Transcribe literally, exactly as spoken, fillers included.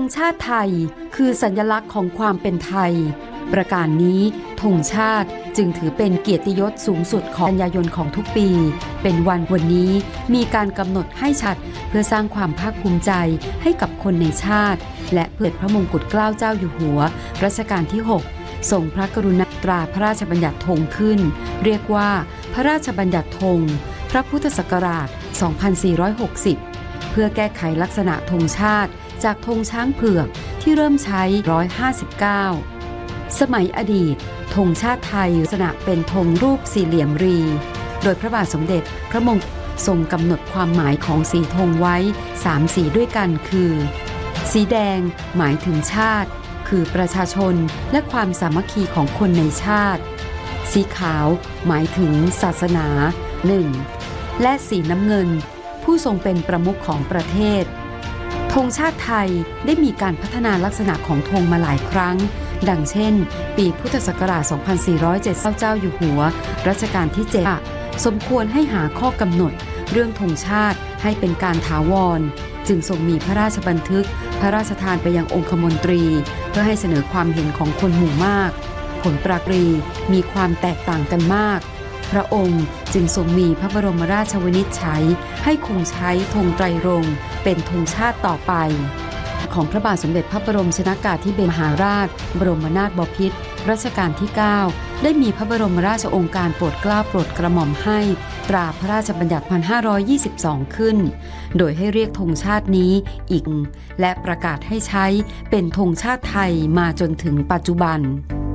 ชาติไทยคือสัญลักษณ์ของความเป็นไทยประการนี้ธงชาติจึงถือเป็นเกียรติยศสูงสุดของกันยายนของทุกปีเป็นวันวันนี้มีการกำหนดให้ชัดเพื่อสร้างความภาคภูมิใจให้กับคนในชาติและเปิดพระมงกุฎเกล้าเจ้าอยู่หัวรัชกาลที่หกทรงพระกรุณาตราพระราชบัญญัติธงขึ้นเรียกว่าพระราชบัญญัติธงพระพุทธศักราช สองพันสี่ร้อยหกสิบ เพื่อแก้ไขลักษณะธงชาติจากธงช้างเผือกที่เริ่มใช้หนึ่งร้อยห้าสิบเก้าสมัยอดีตธงชาติไทยลักษณะเป็นธงรูปสี่เหลี่ยมรีโดยพระบาทสมเด็จพระมงกุฎทรงกำหนดความหมายของสีธงไว้สามสีด้วยกันคือสีแดงหมายถึงชาติคือประชาชนและความสามัคคีของคนในชาติสีขาวหมายถึงศาสนาหนึ่งและสีน้ำเงินผู้ทรงเป็นประมุขของประเทศธงชาติไทยได้มีการพัฒนาลักษณะของธงมาหลายครั้งดังเช่นปีพุทธศักราช สองพันสี่ร้อยเจ็ด เจ้าอยู่หัวรัชกาลที่ เจ็ด สมควรให้หาข้อกำหนดเรื่องธงชาติให้เป็นการถาวรจึงทรงมีพระราชบันทึกพระราชทานไปยังองคมนตรีเพื่อให้เสนอความเห็นของคนหมู่มากผลปรากฏมีความแตกต่างกันมากพระองค์จึงทรงมีพระบรมราชวินิจฉัยให้คงใช้ธงไตรรงค์เป็นธงชาติต่อไปของพระบาทสมเด็จพระบรมชนกาธิเบศรมหาราชบรมนาถบพิตรรัชกาลที่ เก้าได้มีพระบรมราชโองการโปรดเกล้าโปรดกระหม่อมให้ตราพระราชบัญญัติ หนึ่งพันห้าร้อยยี่สิบสอง ขึ้นโดยให้เรียกธงชาตินี้อีกและประกาศให้ใช้เป็นธงชาติไทยมาจนถึงปัจจุบัน